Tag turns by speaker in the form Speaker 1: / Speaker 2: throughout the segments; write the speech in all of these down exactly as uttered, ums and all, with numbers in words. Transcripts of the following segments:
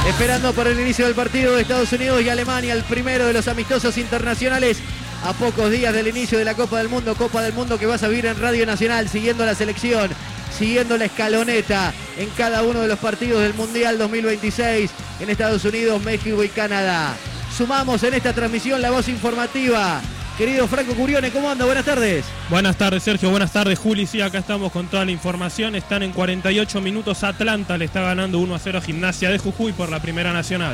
Speaker 1: Esperando por el inicio del partido de Estados Unidos y Alemania, el primero de los amistosos internacionales a pocos días del inicio de la Copa del Mundo. Copa del Mundo que vas a vivir en Radio Nacional, siguiendo la selección, siguiendo la escaloneta en cada uno de los partidos del Mundial dos mil veintiséis en Estados Unidos, México y Canadá. Sumamos en esta transmisión la voz informativa. Querido Franco Curione, ¿cómo anda? Buenas tardes.
Speaker 2: Buenas tardes, Sergio. Buenas tardes, Juli. Sí, acá estamos con toda la información. Están en cuarenta y ocho minutos. Atlanta le está ganando uno a cero a Gimnasia de Jujuy por la Primera Nacional.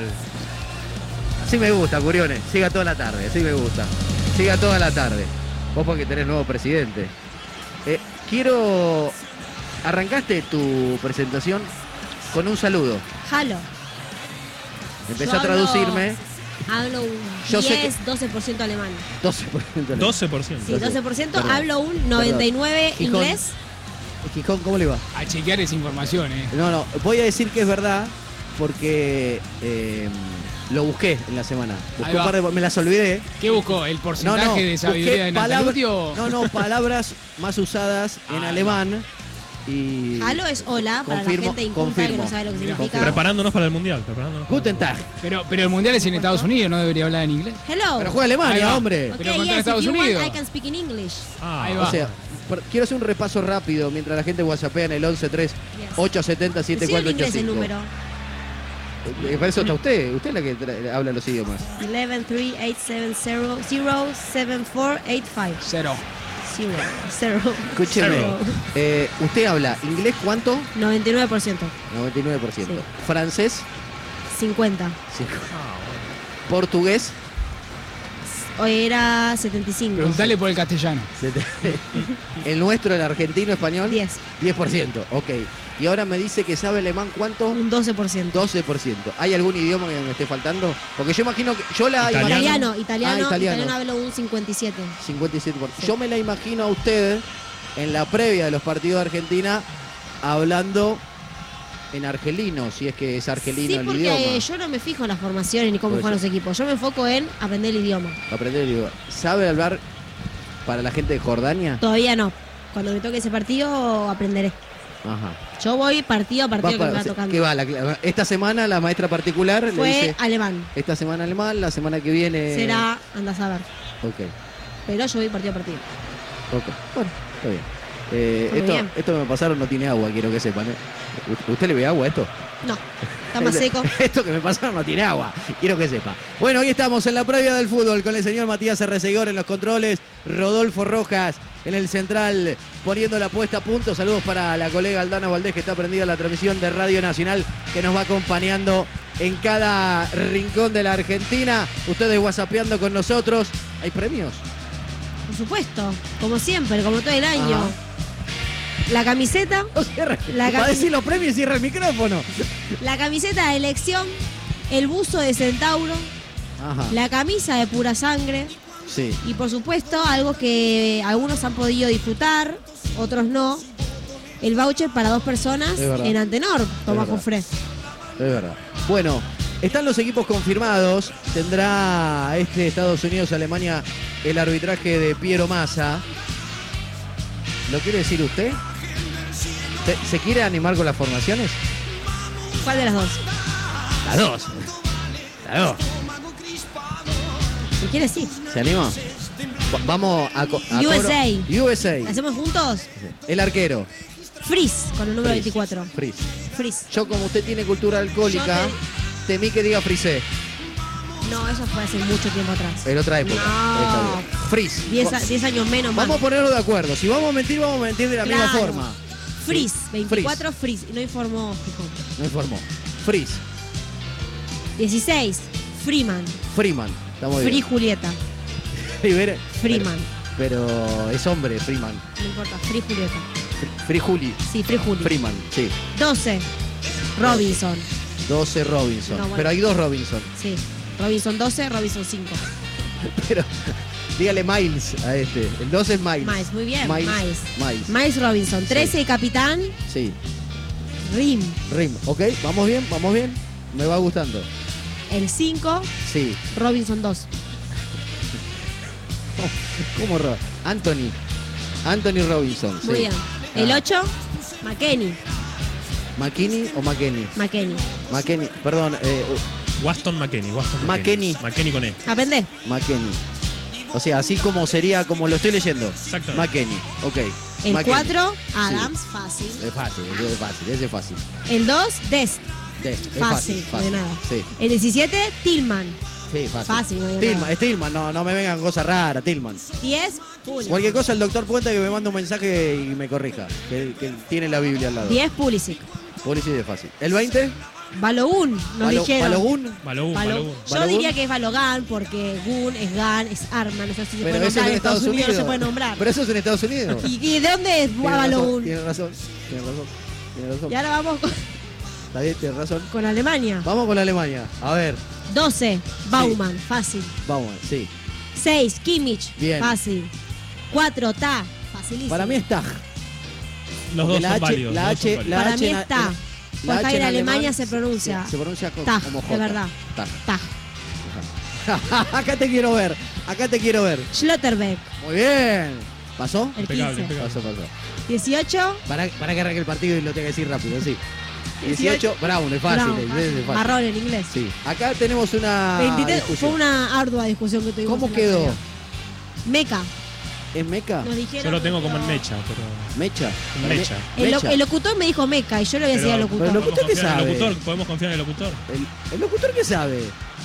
Speaker 1: Así me gusta, Curione. Siga toda la tarde, así me gusta. Siga toda la tarde. Vos porque tenés nuevo presidente. Eh, quiero... Arrancaste tu presentación con un saludo.
Speaker 3: Halo.
Speaker 1: Empecé
Speaker 3: Yo
Speaker 1: a traducirme.
Speaker 3: Hablo un
Speaker 1: Yo sé
Speaker 3: diez,
Speaker 1: que-
Speaker 3: doce por ciento alemán.
Speaker 1: doce por ciento.
Speaker 2: doce por ciento.
Speaker 3: Sí, doce por ciento.
Speaker 1: Perdón.
Speaker 3: Hablo un noventa y nueve por ciento
Speaker 1: Gijón.
Speaker 3: inglés.
Speaker 1: Gijón, ¿cómo le va?
Speaker 4: A chequear esa información, ¿eh?
Speaker 1: No, no, voy a decir que es verdad porque eh, lo busqué en la semana. Busqué
Speaker 4: Ahí
Speaker 1: un
Speaker 4: va.
Speaker 1: par de- me las olvidé.
Speaker 4: ¿Qué buscó? ¿El
Speaker 1: No,
Speaker 4: porcentaje
Speaker 1: no,
Speaker 4: de sabiduría
Speaker 1: busqué
Speaker 4: de
Speaker 1: palabras,
Speaker 4: Nantaluti o...?
Speaker 1: no, no, palabras más usadas en
Speaker 4: Ah,
Speaker 1: alemán y
Speaker 3: Halo es hola para
Speaker 1: confirmo,
Speaker 3: la gente inculta que
Speaker 1: confirmo.
Speaker 3: no sabe lo que
Speaker 4: Mira,
Speaker 3: significa.
Speaker 2: Preparándonos para el Mundial. Preparándonos para el
Speaker 1: Guten
Speaker 2: Mundial.
Speaker 1: Tag.
Speaker 4: Pero, pero el mundial es en Estados Unidos, ¿no debería hablar en inglés?
Speaker 3: Hello.
Speaker 1: Pero juega
Speaker 4: Ahí
Speaker 1: Alemania,
Speaker 4: va.
Speaker 1: hombre.
Speaker 3: Okay,
Speaker 4: pero contra
Speaker 3: yes,
Speaker 4: Estados
Speaker 3: if you
Speaker 4: Unidos.
Speaker 3: want, I can speak in English.
Speaker 2: Ah,
Speaker 4: Ahí
Speaker 1: O
Speaker 4: va.
Speaker 1: sea, per- quiero hacer un repaso rápido mientras la gente whatsappea en el once tres
Speaker 3: Yes.
Speaker 1: ocho setenta siete
Speaker 3: Decía en
Speaker 1: cuatro ocho
Speaker 3: inglés el
Speaker 1: cinco.
Speaker 3: número.
Speaker 1: Eh, Para eso está usted. Usted es la que tra- habla los idiomas.
Speaker 3: once tres ocho siete cero cero siete cuatro ocho cinco.
Speaker 4: Cero.
Speaker 3: Cero. Cero.
Speaker 1: Escúcheme.
Speaker 3: Cero.
Speaker 1: Eh, ¿Usted habla inglés cuánto?
Speaker 3: noventa y nueve por ciento.
Speaker 1: noventa y nueve por ciento.
Speaker 3: Sí.
Speaker 1: ¿Francés?
Speaker 3: cincuenta.
Speaker 1: cinco. ¿Portugués?
Speaker 3: Hoy era setenta y cinco.
Speaker 4: Preguntale por el castellano.
Speaker 1: Sete- ¿El nuestro, el argentino, español?
Speaker 3: diez.
Speaker 1: diez por ciento, ok. Y ahora me dice que sabe alemán, ¿cuánto?
Speaker 3: Un doce por ciento.
Speaker 1: doce por ciento. ¿Hay algún idioma que me esté faltando? Porque yo imagino que... Yo la
Speaker 2: Italiano.
Speaker 1: imagino-
Speaker 3: Italiano, italiano,
Speaker 1: Ah, italiano.
Speaker 3: italiano hablo un cincuenta y siete.
Speaker 1: cincuenta y siete por ciento. Yo me la imagino a usted en la previa de los partidos de Argentina hablando en argelino, si es que es argelino
Speaker 3: Sí,
Speaker 1: el
Speaker 3: porque
Speaker 1: idioma.
Speaker 3: eh, yo no me fijo en las formaciones ni cómo
Speaker 1: Por
Speaker 3: juegan
Speaker 1: eso.
Speaker 3: los equipos. Yo me enfoco en aprender el idioma.
Speaker 1: Aprender el idioma. ¿Sabe hablar para la gente de Jordania?
Speaker 3: Todavía no. Cuando me toque ese partido, aprenderé.
Speaker 1: Ajá.
Speaker 3: Yo voy partido a partido
Speaker 1: Va
Speaker 3: que
Speaker 1: para-
Speaker 3: me va tocando.
Speaker 1: ¿Qué va? La- esta semana la maestra particular le
Speaker 3: Fue
Speaker 1: dice...
Speaker 3: alemán.
Speaker 1: Esta semana alemán, la semana que viene...
Speaker 3: Será, andás a ver.
Speaker 1: Ok,
Speaker 3: Pero yo voy partido a partido.
Speaker 1: ok. Bueno, está bien. Eh,
Speaker 3: Está muy
Speaker 1: esto,
Speaker 3: bien.
Speaker 1: esto que me pasaron no tiene agua, quiero que sepan. ¿eh? ¿U- ¿Usted le ve agua a esto?
Speaker 3: No, está más seco.
Speaker 1: Esto que me pasaron no tiene agua, quiero que sepa. Bueno, hoy estamos en la previa del fútbol con el señor Matías Arreceguor en los controles, Rodolfo Rojas en el central poniendo la puesta a punto. Saludos para la colega Aldana Valdés que está prendida a la transmisión de Radio Nacional que nos va acompañando en cada rincón de la Argentina. Ustedes whatsappeando con nosotros. ¿Hay premios?
Speaker 3: Por supuesto, como siempre, como todo el año.
Speaker 1: Ajá.
Speaker 3: La camiseta,
Speaker 1: No cierra.
Speaker 3: La
Speaker 1: Para
Speaker 3: cami-
Speaker 1: decir los premios cierra el micrófono.
Speaker 3: la camiseta de elección, el buzo de Centauro,
Speaker 1: Ajá.
Speaker 3: la camisa de Pura Sangre
Speaker 1: Sí.
Speaker 3: y por supuesto algo que algunos han podido disfrutar, otros no, el voucher para dos personas
Speaker 1: Es verdad.
Speaker 3: en Antenor, Tomás
Speaker 1: verdad.
Speaker 3: Jofré.
Speaker 1: Es verdad. Bueno, están los equipos confirmados. Tendrá este Estados Unidos-Alemania el arbitraje de Piero Massa. ¿Lo quiere decir usted? ¿Se, se quiere animar con las formaciones?
Speaker 3: ¿Cuál de las dos?
Speaker 1: Las dos. Las dos.
Speaker 3: Si quieres, sí.
Speaker 1: ¿Se anima? Va- vamos a, co- a
Speaker 3: U S A.
Speaker 1: coro. U S
Speaker 3: ¿La
Speaker 1: A.
Speaker 3: hacemos juntos?
Speaker 1: El arquero.
Speaker 3: Frizz, con el número
Speaker 1: Frizz.
Speaker 3: veinticuatro.
Speaker 1: Frizz.
Speaker 3: Frizz.
Speaker 1: Yo, como usted tiene cultura alcohólica,
Speaker 3: Yo
Speaker 1: temí que diga Frisé.
Speaker 3: No, eso fue hace mucho tiempo atrás.
Speaker 1: En otra época.
Speaker 3: No.
Speaker 1: Está bien. Frizz.
Speaker 3: Diez, a- diez años menos más.
Speaker 1: Vamos a ponernos de acuerdo. Si vamos a mentir, vamos a mentir de la misma
Speaker 3: Claro.
Speaker 1: forma.
Speaker 3: Frizz,
Speaker 1: Sí.
Speaker 3: veinticuatro Frizz. Y no informó Gijón.
Speaker 1: No informó. Frizz.
Speaker 3: dieciséis, Freeman.
Speaker 1: Freeman. Está muy
Speaker 3: Free
Speaker 1: bien.
Speaker 3: Julieta.
Speaker 1: Rivera-
Speaker 3: Freeman.
Speaker 1: Pero, pero es hombre, Freeman.
Speaker 3: No importa, Free Julieta.
Speaker 1: Fr- Free Juli.
Speaker 3: Sí, Free Juli.
Speaker 1: Freeman, sí.
Speaker 3: doce, Robinson.
Speaker 1: doce Robinson.
Speaker 3: No, bueno.
Speaker 1: Pero hay dos Robinson.
Speaker 3: Sí. Robinson doce, Robinson cinco.
Speaker 1: Pero dígale Miles a este. El doce es Miles.
Speaker 3: Miles, muy bien.
Speaker 1: Miles.
Speaker 3: Miles.
Speaker 1: Miles.
Speaker 3: Miles Robinson. trece, capitán.
Speaker 1: Sí.
Speaker 3: Rim.
Speaker 1: Rim. Ok, vamos bien, vamos bien. Me va gustando.
Speaker 3: El cinco,
Speaker 1: Sí.
Speaker 3: Robinson dos.
Speaker 1: ¿Cómo Ro- Anthony. Anthony Robinson.
Speaker 3: Muy
Speaker 1: sí.
Speaker 3: bien. El
Speaker 1: Ah.
Speaker 3: ocho, McKenny.
Speaker 1: ¿McKinney o McKenny?
Speaker 3: McKenny.
Speaker 1: McKenny, perdón. Eh,
Speaker 2: Waston McKennie. Waston
Speaker 1: McKennie.
Speaker 2: McKennie con E.
Speaker 3: Aprende.
Speaker 1: McKenny. O sea, así como sería, como lo estoy leyendo.
Speaker 2: Exacto.
Speaker 1: McKenny, ok.
Speaker 3: El
Speaker 1: McKenny.
Speaker 3: cuatro, Adams, fácil.
Speaker 1: Es fácil, es fácil, ese es fácil.
Speaker 3: El dos, Dest.
Speaker 1: De- es
Speaker 3: Fácil,
Speaker 1: fácil,
Speaker 3: de nada.
Speaker 1: Sí,
Speaker 3: El diecisiete, Tillman.
Speaker 1: sí, fácil.
Speaker 3: Fácil, no hay
Speaker 1: Tillman,
Speaker 3: nada.
Speaker 1: es Tillman, no, no me vengan cosas raras, Tillman.
Speaker 3: diez, Pulisic.
Speaker 1: Cualquier cosa, el doctor Puente que me manda un mensaje y me corrija. Que, que tiene la Biblia al lado.
Speaker 3: diez, Pulisic.
Speaker 1: Pulisic es fácil. ¿El veinte?
Speaker 3: Balogun, nos
Speaker 1: Balo-
Speaker 3: dijeron.
Speaker 1: Balogun.
Speaker 2: Balogun,
Speaker 3: Balo-
Speaker 2: Balogun.
Speaker 3: Yo
Speaker 1: Balogun.
Speaker 3: diría que es Balogan porque Gun es Gan, es arma, no sé si se
Speaker 1: Pero
Speaker 3: puede
Speaker 1: eso es
Speaker 3: nombrar.
Speaker 1: en
Speaker 3: En Estados Unidos no se puede nombrar.
Speaker 1: Pero eso es en Estados Unidos.
Speaker 3: ¿Y, y de dónde es
Speaker 1: Tiene razón,
Speaker 3: Balogun?
Speaker 1: tiene razón, tiene razón, tiene razón.
Speaker 3: Y ahora vamos con,
Speaker 1: Está bien, tiene razón.
Speaker 3: con Alemania.
Speaker 1: Vamos con Alemania. A ver,
Speaker 3: doce, Baumann, fácil.
Speaker 1: vamos, sí.
Speaker 3: seis, Kimmich,
Speaker 1: Bien.
Speaker 3: fácil. cuatro, Ta, facilísimo.
Speaker 1: Para mí es Tag.
Speaker 2: Los
Speaker 1: Porque
Speaker 2: dos
Speaker 1: la
Speaker 2: son
Speaker 1: H,
Speaker 2: válidos.
Speaker 1: la
Speaker 2: los dos son
Speaker 1: H,
Speaker 2: válidos.
Speaker 1: la
Speaker 3: Para
Speaker 1: H
Speaker 3: mí
Speaker 1: en-
Speaker 3: está.
Speaker 1: la
Speaker 3: Porque
Speaker 1: H
Speaker 3: en Alemania
Speaker 1: alemán
Speaker 3: se pronuncia
Speaker 1: Se, se pronuncia co-
Speaker 3: Tag,
Speaker 1: como
Speaker 3: es
Speaker 1: J.
Speaker 3: verdad.
Speaker 1: Tag.
Speaker 3: Ta.
Speaker 1: Acá te quiero ver, acá te quiero ver.
Speaker 3: Schlotterbeck,
Speaker 1: Muy bien. ¿Pasó?
Speaker 3: el
Speaker 2: Impecable,
Speaker 3: quince.
Speaker 2: impecable.
Speaker 1: Pasó, pasó.
Speaker 3: dieciocho,
Speaker 1: Para, para que arranque el partido y lo tenga que decir rápido, sí. dieciocho, Brown, es fácil,
Speaker 3: Brown,
Speaker 1: es-
Speaker 3: fácil.
Speaker 1: es fácil.
Speaker 3: Marrón en inglés.
Speaker 1: Sí. Acá tenemos una
Speaker 3: veintitrés, fue
Speaker 1: discusión.
Speaker 3: una ardua discusión que tuvimos.
Speaker 1: ¿Cómo
Speaker 3: en la
Speaker 1: quedó?
Speaker 3: previa. Meca.
Speaker 1: ¿Es Meca?
Speaker 3: Nos dijeron.
Speaker 2: Yo lo tengo como en
Speaker 3: pero-
Speaker 2: Mecha, pero.
Speaker 1: ¿Mecha?
Speaker 2: En Mecha.
Speaker 3: El, lo-
Speaker 1: Mecha.
Speaker 3: el locutor me dijo Meca y yo le voy a decir
Speaker 2: Pero-
Speaker 3: al locutor.
Speaker 1: pero el
Speaker 2: ¿Podemos
Speaker 1: locutor qué
Speaker 2: confiar en el
Speaker 1: sabe?
Speaker 2: locutor? ¿Podemos confiar en el locutor?
Speaker 1: El, el locutor que sabe.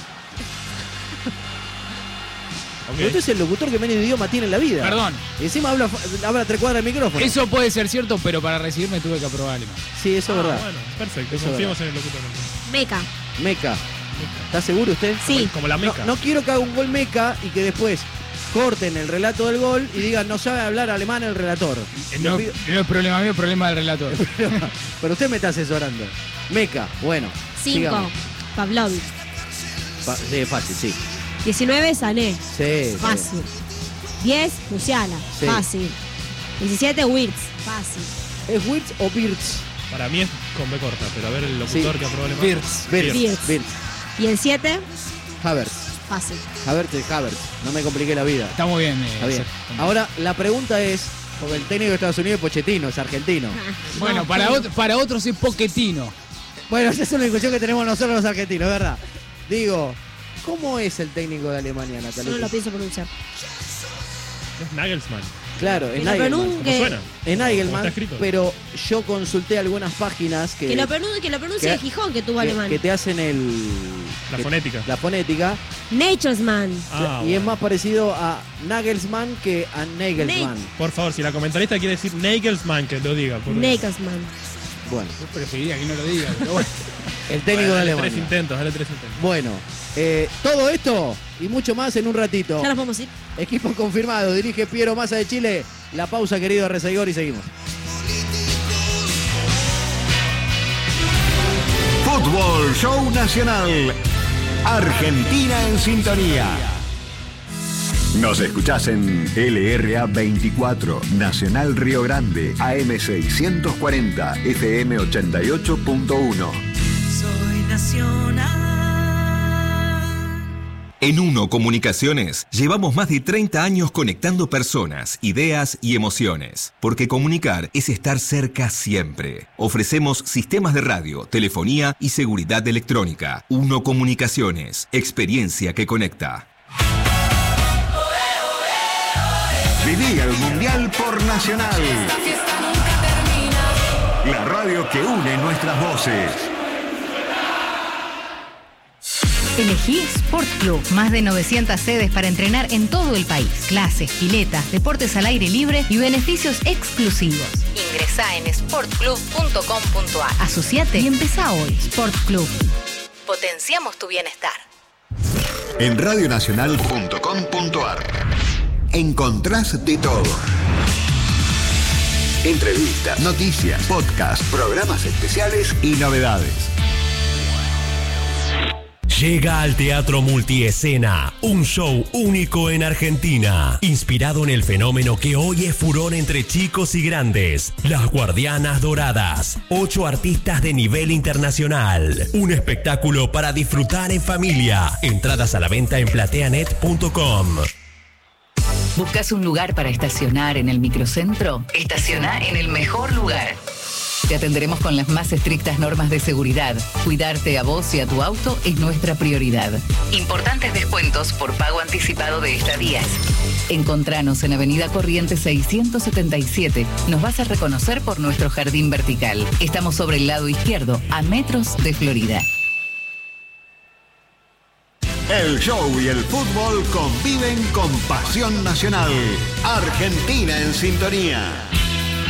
Speaker 2: Ok.
Speaker 1: Usted es el locutor que menos idioma tiene en la vida.
Speaker 4: Perdón.
Speaker 1: Y encima habla, fa- habla tres cuadras del micrófono.
Speaker 4: Eso puede ser cierto, pero para recibirme tuve que aprobar alemán.
Speaker 1: Sí, eso
Speaker 2: Ah,
Speaker 1: es verdad.
Speaker 2: bueno, perfecto.
Speaker 1: Eso es
Speaker 2: Confiemos en el locutor. entonces.
Speaker 3: Meca.
Speaker 1: Meca. ¿Está seguro usted?
Speaker 3: Sí.
Speaker 2: Como la
Speaker 1: No,
Speaker 2: meca.
Speaker 1: no quiero que haga un gol Meca y que después corten el relato del gol y digan no sabe hablar alemán el relator.
Speaker 4: No,
Speaker 1: Le pido-
Speaker 4: no es problema mío, es problema del relator.
Speaker 1: Pero usted me está asesorando. Meca, bueno.
Speaker 3: cinco,
Speaker 1: sigamos.
Speaker 3: Pavlovic.
Speaker 1: Pa- sí, es fácil, sí.
Speaker 3: diecinueve, Sané.
Speaker 1: Sí.
Speaker 3: Fácil. diez, Musiala.
Speaker 1: Sí.
Speaker 3: Fácil. diecisiete, Wirtz. Fácil.
Speaker 1: sí. ¿Es Wirtz o Birds?
Speaker 2: Para mí es con B corta, pero a ver el locutor
Speaker 1: Sí.
Speaker 2: que aprueba alemán.
Speaker 4: Wirtz.
Speaker 1: Birds.
Speaker 3: Wirtz.
Speaker 1: Birds.
Speaker 3: Y el siete,
Speaker 1: Havertz.
Speaker 3: fácil.
Speaker 1: Havertz es Havertz. No me compliqué la vida.
Speaker 4: Está muy bien. eh,
Speaker 1: Está bien.
Speaker 4: exacto.
Speaker 1: Ahora, la pregunta es, porque el técnico de Estados Unidos es Pochettino, es argentino.
Speaker 4: Bueno,
Speaker 3: No,
Speaker 4: para,
Speaker 3: sí.
Speaker 4: ot- para otros es Pochettino.
Speaker 1: Bueno, esa es una discusión que tenemos nosotros los argentinos, ¿verdad? Digo, ¿cómo es el técnico de Alemania,
Speaker 3: Yo
Speaker 1: Natalia?
Speaker 3: no lo pienso pronunciar.
Speaker 2: Es Nagelsmann.
Speaker 1: Claro, es
Speaker 3: Que lo
Speaker 1: Nagelman.
Speaker 3: pronuncie-
Speaker 2: ¿Cómo
Speaker 3: Que-
Speaker 2: suena?
Speaker 1: Es
Speaker 2: ¿Cómo
Speaker 1: Nagelman,
Speaker 2: está escrito?
Speaker 1: pero yo consulté algunas páginas que,
Speaker 3: Que lo pronuncie, que lo pronuncie
Speaker 1: que-
Speaker 3: de Gijón, que tuvo
Speaker 1: que,
Speaker 3: alemán.
Speaker 1: que te hacen el...
Speaker 2: La
Speaker 1: que-
Speaker 2: fonética.
Speaker 1: La fonética.
Speaker 3: Naturesman.
Speaker 2: Ah,
Speaker 1: y es
Speaker 2: bueno.
Speaker 1: más parecido a Nagelsmann que a Nagelsmann.
Speaker 2: Por favor, si la comentarista quiere decir Nagelsmann, que lo diga. por-
Speaker 3: Naturesman.
Speaker 1: Bueno,
Speaker 4: Yo preferiría que no lo diga, pero bueno.
Speaker 1: el técnico
Speaker 2: Bueno,
Speaker 1: de
Speaker 2: dale
Speaker 1: Alemania.
Speaker 2: tres intentos, dale tres intentos.
Speaker 1: Bueno, eh, todo esto y mucho más en un ratito.
Speaker 3: Ya nos podemos ir.
Speaker 1: Equipo confirmado, dirige Piero Massa de Chile. La pausa, querido Rezaigor, y seguimos.
Speaker 5: Fútbol Show Nacional. Argentina en sintonía. Nos escuchás en L R A veinticuatro, Nacional Río Grande, A M seiscientos cuarenta, F M ochenta y ocho punto uno.
Speaker 6: Soy nacional.
Speaker 7: En Uno Comunicaciones llevamos más de treinta años conectando personas, ideas y emociones, porque comunicar es estar cerca siempre. Ofrecemos sistemas de radio, telefonía y seguridad electrónica. Uno Comunicaciones, experiencia que conecta.
Speaker 5: Viví el Mundial por Nacional. La radio que une nuestras voces.
Speaker 8: Elegí Sport Club. Más de novecientas sedes para entrenar en todo el país. Clases, piletas, deportes al aire libre y beneficios exclusivos. Ingresá en sport club punto com punto a r. Asociate y empezá hoy. Sport Club. Potenciamos tu bienestar.
Speaker 5: En radionacional punto com punto a r encontrás de todo. Entrevistas, noticias, podcast, programas especiales y novedades.
Speaker 9: Llega al Teatro Multiescena, un show único en Argentina, inspirado en el fenómeno que hoy es furor entre chicos y grandes, Las Guardianas Doradas, ocho artistas de nivel internacional, un espectáculo para disfrutar en familia, entradas a la venta en plateanet punto com.
Speaker 8: ¿Buscas un lugar para estacionar en el microcentro? Estaciona en el mejor lugar.
Speaker 10: Te atenderemos con las más estrictas normas de seguridad. Cuidarte a vos y a tu auto es nuestra prioridad. Importantes descuentos por pago anticipado de estadías. Encontranos en Avenida Corrientes seiscientos setenta y siete. Nos vas a reconocer por nuestro jardín vertical. Estamos sobre el lado izquierdo, a metros de Florida.
Speaker 5: El show y el fútbol conviven con pasión nacional. Argentina en sintonía.